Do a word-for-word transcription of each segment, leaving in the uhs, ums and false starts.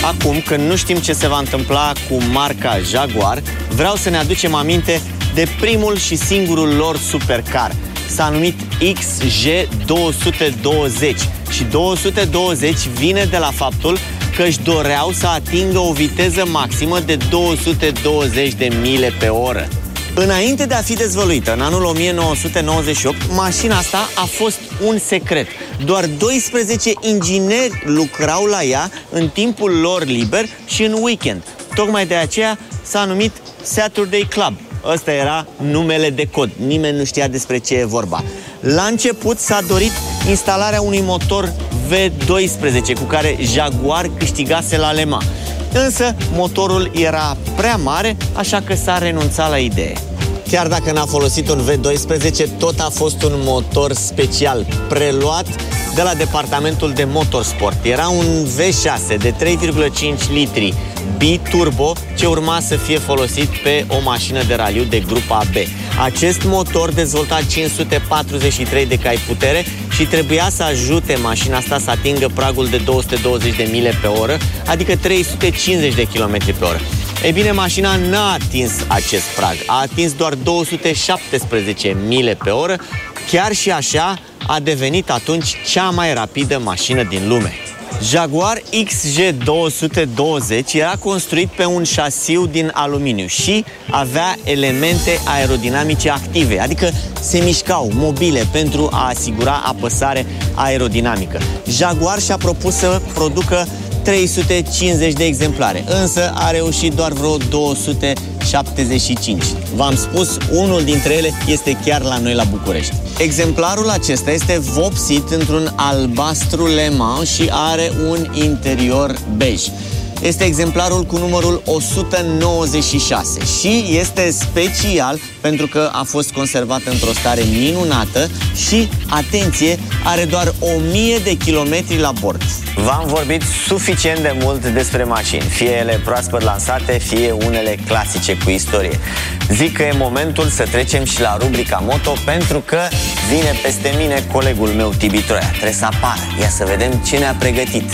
acum, când nu știm ce se va întâmpla cu marca Jaguar, vreau să ne aducem aminte de primul și singurul lor supercar. S-a numit X J două sute douăzeci și două sute douăzeci vine de la faptul că își doreau să atingă o viteză maximă de două sute douăzeci de mile pe oră. Înainte de a fi dezvăluită, în anul o mie nouă sute nouăzeci și opt, mașina asta a fost un secret. Doar doisprezece ingineri lucrau la ea în timpul lor liber și în weekend. Tocmai de aceea s-a numit Saturday Club. Ăsta era numele de cod. Nimeni nu știa despre ce e vorba. La început s-a dorit instalarea unui motor V doisprezece cu care Jaguar câștigase la Le Mans. Însă motorul era prea mare, așa că s-a renunțat la idee. Chiar dacă n-a folosit un V doisprezece, tot a fost un motor special, preluat de la departamentul de motorsport. Era un V șase de trei virgulă cinci litri biturbo ce urma să fie folosit pe o mașină de raliu de grupa B. Acest motor dezvolta cinci sute patruzeci și trei de cai putere și trebuia să ajute mașina asta să atingă pragul de două sute douăzeci de mile pe oră, adică trei sute cincizeci de kilometri pe oră. Ei bine, mașina n-a atins acest prag, a atins doar două sute șaptesprezece mile pe oră, chiar și așa a devenit atunci cea mai rapidă mașină din lume. Jaguar X J două sute douăzeci era construit pe un șasiu din aluminiu și avea elemente aerodinamice active, adică se mișcau, mobile, pentru a asigura apăsare aerodinamică. Jaguar și-a propus să producă trei sute cincizeci de exemplare, însă a reușit doar vreo două sute șaptezeci și cinci. V-am spus, unul dintre ele este chiar la noi la București. Exemplarul acesta este vopsit într-un albastru Le Mans și are un interior bej. Este exemplarul cu numărul o sută nouăzeci și șase și este special pentru că a fost conservat într-o stare minunată și, atenție, are doar o mie de kilometri la bord. V-am vorbit suficient de mult despre mașini, fie ele proaspăt lansate, fie unele clasice cu istorie. Zic că e momentul să trecem și la rubrica moto, pentru că vine peste mine colegul meu Tibi Troia. Trebuie să apară. Ia să vedem ce ne-a pregătit.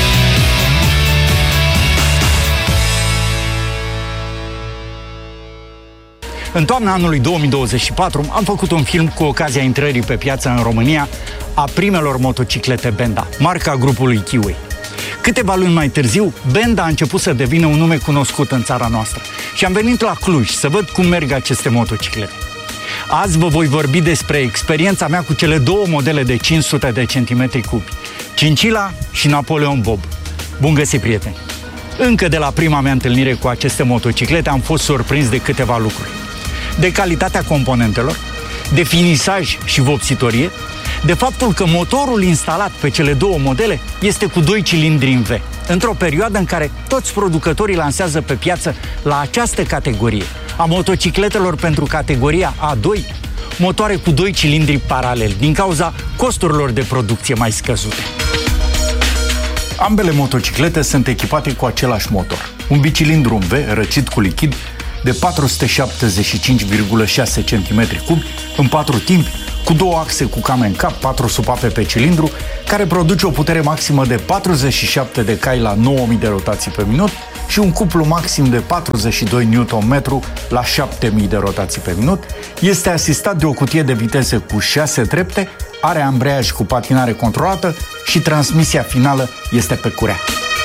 În toamna anului două mii douăzeci și patru am făcut un film cu ocazia intrării pe piață în România a primelor motociclete Benda, marca grupului Kiwi. Câteva luni mai târziu, Benda a început să devină un nume cunoscut în țara noastră și am venit la Cluj să văd cum merg aceste motociclete. Azi vă voi vorbi despre experiența mea cu cele două modele de cinci sute de centimetri cubi, Cincila și Napoleon Bob. Bun găsit, prieteni! Încă de la prima mea întâlnire cu aceste motociclete am fost surprins de câteva lucruri. De calitatea componentelor, de finisaj și vopsitorie, de faptul că motorul instalat pe cele două modele este cu doi cilindri în V, într-o perioadă în care toți producătorii lansează pe piață la această categorie a motocicletelor pentru categoria A doi motoare cu doi cilindri paraleli, din cauza costurilor de producție mai scăzute. Ambele motociclete sunt echipate cu același motor, un bicilindru în V răcit cu lichid de patru sute șaptezeci și cinci virgulă șase centimetri cubi în patru timpi, cu două axe cu cam în cap, patru supape pe cilindru, care produce o putere maximă de patruzeci și șapte de cai la nouă mii de rotații pe minut și un cuplu maxim de patruzeci și doi newton metri la șapte mii de rotații pe minut. Este asistat de o cutie de viteze cu șase trepte, are ambreiaj cu patinare controlată și transmisia finală este pe curea.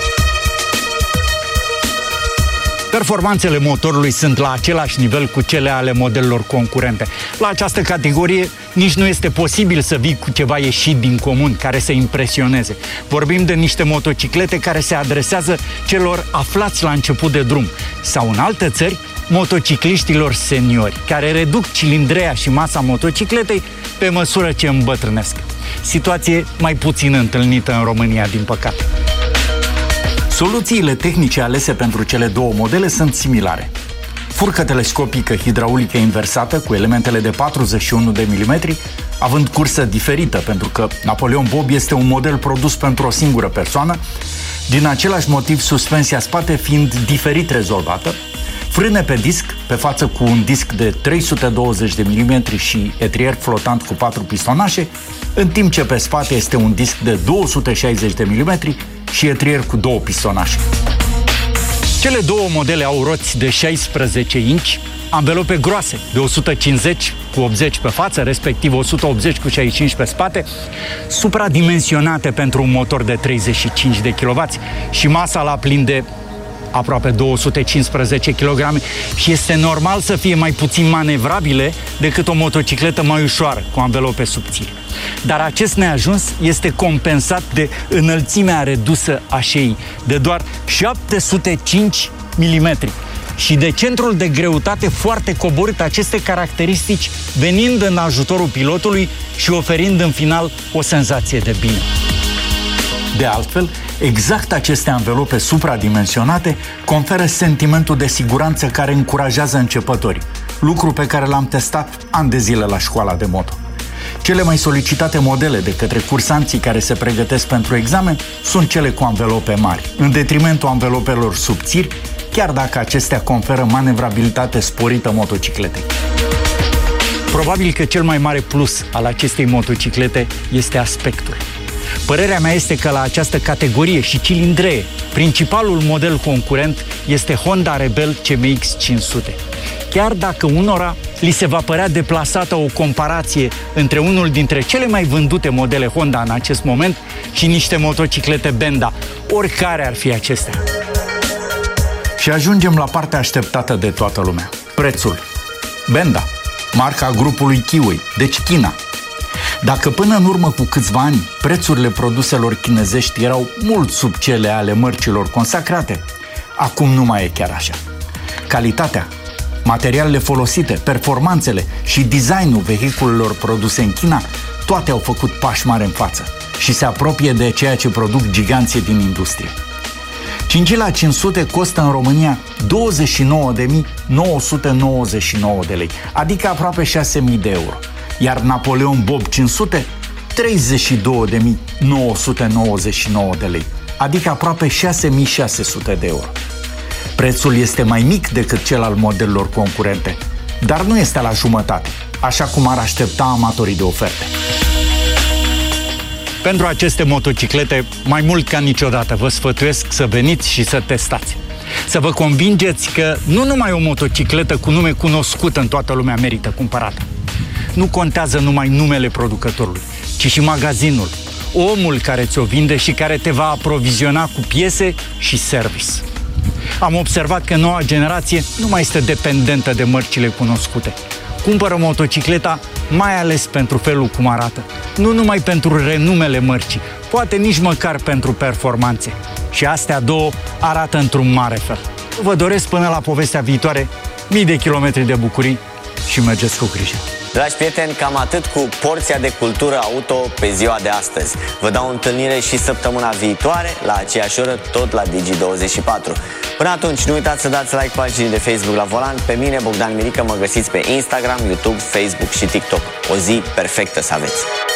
Performanțele motorului sunt la același nivel cu cele ale modelelor concurente. La această categorie nici nu este posibil să vii cu ceva ieșit din comun, care să impresioneze. Vorbim de niște motociclete care se adresează celor aflați la început de drum, sau în alte țări, motocicliștilor seniori, care reduc cilindreia și masa motocicletei pe măsură ce îmbătrânesc. Situație mai puțin întâlnită în România, din păcate. Soluțiile tehnice alese pentru cele două modele sunt similare. Furcă telescopică hidraulică inversată cu elementele de patruzeci și unu de milimetri, având cursă diferită pentru că Napoleon Bob este un model produs pentru o singură persoană, din același motiv suspensia spate fiind diferit rezolvată, frâne pe disc, pe față cu un disc de trei sute douăzeci de milimetri și etrier flotant cu patru pistonașe, în timp ce pe spate este un disc de două sute șaizeci de milimetri și etrier cu două pistonașe. Cele două modele au roți de șaisprezece inci, anvelope groase de o sută cincizeci cu optzeci pe față, respectiv o sută optzeci cu șaizeci și cinci pe spate, supradimensionate pentru un motor de treizeci și cinci de kilowați și masa la plin de aproape două sute cincisprezece kilograme și este normal să fie mai puțin manevrabile decât o motocicletă mai ușoară, cu anvelope subțiri. Dar acest neajuns este compensat de înălțimea redusă a șeii, de doar șapte sute cinci milimetri, și de centrul de greutate foarte coborât, aceste caracteristici venind în ajutorul pilotului și oferind în final o senzație de bine. De altfel, exact aceste anvelope supradimensionate conferă sentimentul de siguranță care încurajează începătorii, lucru pe care l-am testat ani de zile la școala de moto. Cele mai solicitate modele de către cursanții care se pregătesc pentru examen sunt cele cu anvelope mari, în detrimentul anvelopelor subțiri, chiar dacă acestea conferă manevrabilitate sporită motocicletei. Probabil că cel mai mare plus al acestei motociclete este aspectul. Părerea mea este că la această categorie și cilindree, principalul model concurent este Honda Rebel C M X cinci sute. Chiar dacă unora li se va părea deplasată o comparație între unul dintre cele mai vândute modele Honda în acest moment și niște motociclete Benda, oricare ar fi acestea. Și ajungem la partea așteptată de toată lumea. Prețul. Benda, marca grupului Kiwi, deci China. Dacă până în urmă cu câțiva ani prețurile produselor chinezești erau mult sub cele ale mărcilor consacrate, acum nu mai e chiar așa. Calitatea, materialele folosite, performanțele și designul vehiculelor produse în China, toate au făcut pași mari în față și se apropie de ceea ce produc giganții din industrie. Cingila cinci sute costă în România douăzeci și nouă de mii nouă sute nouăzeci și nouă de lei, adică aproape șase mii de euro. Iar Napoleon Bob cinci sute, treizeci și două de mii nouă sute nouăzeci și nouă de lei, adică aproape șase mii șase sute de euro. Prețul este mai mic decât cel al modelelor concurente, dar nu este la jumătate, așa cum ar aștepta amatorii de oferte. Pentru aceste motociclete, mai mult ca niciodată, vă sfătuiesc să veniți și să testați. Să vă convingeți că nu numai o motocicletă cu nume cunoscut în toată lumea merită cumpărată. Nu contează numai numele producătorului, ci și magazinul, omul care ți-o vinde și care te va aproviziona cu piese și service. Am observat că noua generație nu mai este dependentă de mărcile cunoscute. Cumpără motocicleta mai ales pentru felul cum arată, nu numai pentru renumele mărcii, poate nici măcar pentru performanțe. Și astea două arată într-un mare fel. Vă doresc până la povestea viitoare mii de kilometri de bucurii și mergeți cu grijă. Dragi prieteni, cam atât cu porția de cultură auto pe ziua de astăzi. Vă dau o întâlnire și săptămâna viitoare, la aceeași oră, tot la Digi douăzeci și patru. Până atunci, nu uitați să dați like paginii de Facebook La Volan. Pe mine, Bogdan Mirică, mă găsiți pe Instagram, YouTube, Facebook și TikTok. O zi perfectă să aveți!